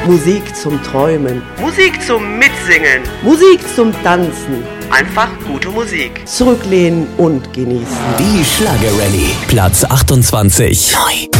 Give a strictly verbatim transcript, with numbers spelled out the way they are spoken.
Musik zum Träumen. Musik zum Mitsingen. Musik zum Tanzen. Einfach gute Musik. Zurücklehnen und genießen. Die Schlager-Rallye. Platz achtundzwanzig. Neu.